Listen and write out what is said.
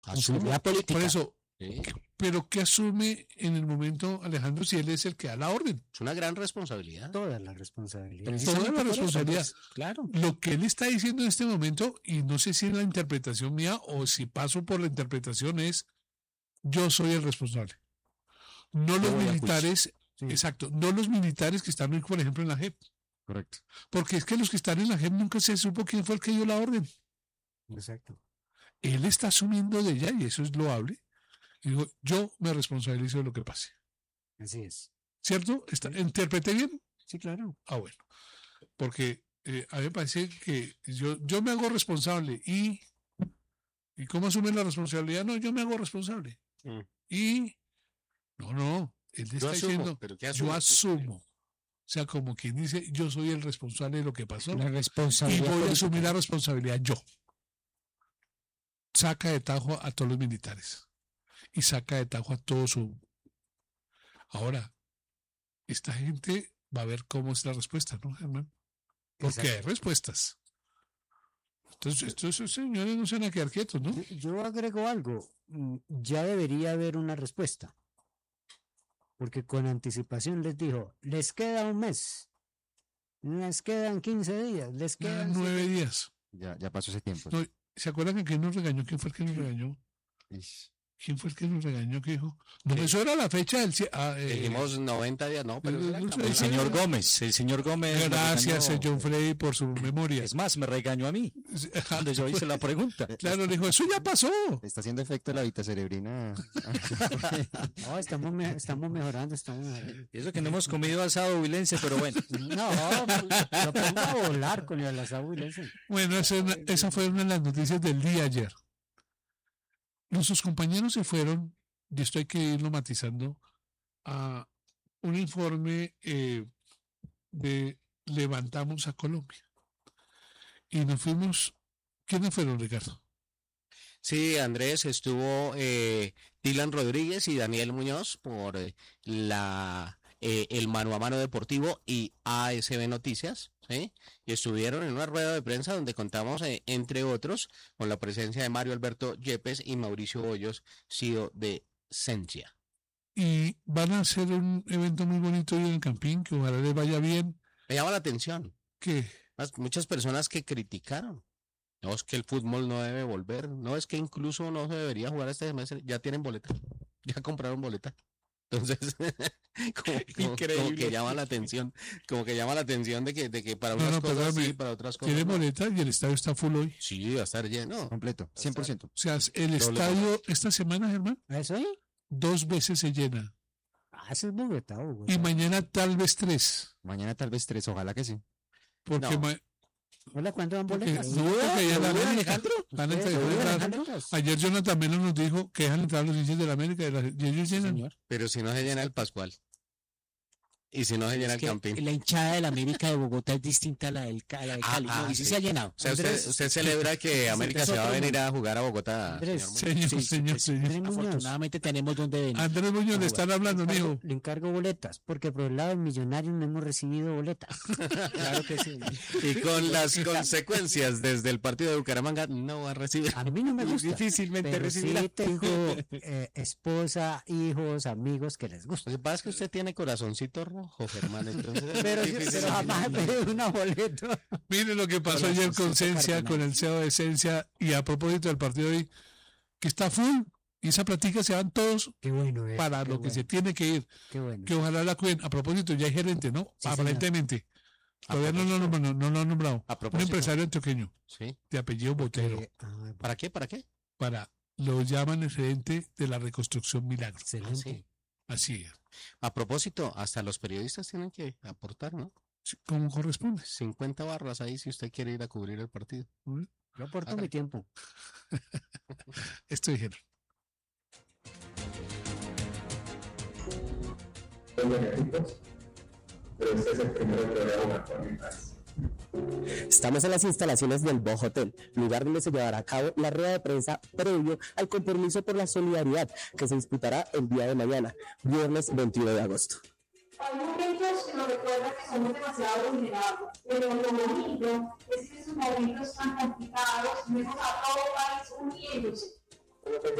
Responsabilidad política. Por eso, Sí. pero ¿qué asume en el momento Alejandro si él es el que da la orden? Es una gran responsabilidad. Toda la responsabilidad. Toda la Por eso, responsabilidad. pues, claro. Lo que él está diciendo en este momento, y no sé si es la interpretación mía o si paso por la interpretación, es yo soy el responsable. No los voy a militares, Sí. exacto, no los militares que están hoy, por ejemplo, en la JEP. Correcto. Porque es que los que están en la JEP nunca se supo quién fue el que dio la orden. Exacto. Él está asumiendo de ella y eso es loable. Y digo, yo me responsabilizo de lo que pase. Así es. ¿Cierto? ¿Interpreté bien? Sí, claro. Ah, bueno. Porque a mí me parece que yo me hago responsable ¿y cómo asumen la responsabilidad? No, yo me hago responsable. Mm. Y no, él Yo está asumo, diciendo, pero ¿qué yo asumo? asumo. O sea, como quien dice, yo soy el responsable de lo que pasó La y responsabilidad voy a política. asumir la responsabilidad yo. Saca de tajo a todos los militares y saca de tajo a todo su... Ahora, esta gente va a ver cómo es la respuesta, ¿no, Germán? Porque Exacto. hay respuestas. Entonces, estos señores no se van a quedar quietos, ¿no? Yo agrego algo. Ya debería haber una respuesta. Porque con anticipación les dijo, les queda un mes, les quedan 15 días, les quedan 9 días. Ya pasó ese tiempo. No, ¿se acuerdan que quién nos regañó? ¿Quién fue el que nos regañó? Ish. ¿Quién fue el que nos regañó? Que dijo, no, eso era la fecha del... Dijimos 90 días, no, pero no, era no, El señor Gómez. me gracias, regañó. John Frey, por su memoria. Es más, me regañó a mí cuando yo hice la pregunta. Claro, dijo, eso ya pasó. Le está haciendo efecto la vitacerebrina. No, estamos mejorando, estamos mejorando. Y eso que no hemos comido asado huilense, pero bueno. No, lo pongo a volar con el asado huilense. Bueno, esa fue una de las noticias del día ayer. Nuestros compañeros se fueron, y esto hay que irlo matizando, a un informe de Levantamos a Colombia. Y nos fuimos, ¿quiénes fueron, Ricardo? Sí, Andrés, estuvo Dylan Rodríguez y Daniel Muñoz por el Mano a Mano Deportivo y ASB Noticias, ¿sí? Y estuvieron en una rueda de prensa donde contamos, entre otros, con la presencia de Mario Alberto Yepes y Mauricio Hoyos, CEO de Sensia. Y van a hacer un evento muy bonito hoy en el Campín, que ojalá les vaya bien. Me llama la atención, Que muchas personas que criticaron. No, es que el fútbol no debe volver. No, es que incluso no se debería jugar este semestre. Ya tienen boleta. Ya compraron boleta. Entonces, como que llama la atención. Como que llama la atención de que para unas cosas perdóname, sí, para otras cosas tiene no. boleta y el estadio está full hoy. Sí, va a estar lleno. Completo, 100%. O sea, el estadio esta semana, Germán, ¿Eso ahí? 2 veces se llena. Eso es Bogotá, Bogotá. Y mañana tal vez 3. Mañana tal vez 3, ojalá que sí. Porque, No. Hola, ¿cuánto dan porque, boletas? no, porque ya la América Alejandro? van a ¿Ustedes dejar seguro, entrar. Alejandro? Ayer Jonathan Melo nos dijo que dejan entrar los hinchas de la América y ellos llenan. Señor. Pero si no se llena el Pascual. Y si no se llena Es el que Campín. la hinchada de la América de Bogotá es distinta a la del Cali. ¿No? Y sí sí. se ha llenado. O sea, Andrés, usted celebra que América es se va a otro venir mundo. a jugar a Bogotá, Andrés, señor Muñoz. Señor. Andrés Muñoz, Afortunadamente tenemos donde venir. Andrés Muñoz, le están hablando, mijo. le encargo boletas, porque por el lado del millonario no hemos recibido boletas. Claro que sí. Y con las consecuencias desde el partido de Bucaramanga no va a recibir. A mí no me gusta. Difícilmente Pero recibirá. sí tengo esposa, hijos, amigos que les gusta. Lo que pasa es que usted tiene corazoncito rojo, Germán. Entonces es Pero, muy difícil. pero jamás he pedido una boleta. Mire lo que pasó ayer con Cencia, con el CEO de Cencia, y a propósito del partido de hoy, que está full, y esa platica se van todos Qué bueno es. para qué lo que bueno, se tiene que ir, Qué bueno. que ojalá la cuiden. A propósito, ya hay gerente, ¿no? Sí, Aparentemente. Todavía no lo han nombrado. A Un propósito. empresario antioqueño, Sí. de apellido Botero, ¿Para qué? ¿Para qué? lo llaman el gerente de la reconstrucción Milagro. Excelente. Sí. Así es, A propósito, hasta los periodistas tienen que aportar, ¿no? como corresponde. 50 barras ahí si usted quiere ir a cubrir el partido. Yo aporto Hágale. mi tiempo. Esto dijeron. Pero usted es el primero que voy a jugar por mi país. Estamos en las instalaciones del Bojo Hotel, lugar donde se llevará a cabo la rueda de prensa previo al compromiso por la solidaridad que se disputará el día de mañana, viernes 21 de agosto. Hay momentos que nos recuerdan que somos demasiado vulnerables, pero lo bonito es que esos momentos tan complicados vemos a todo país uniéndose. como que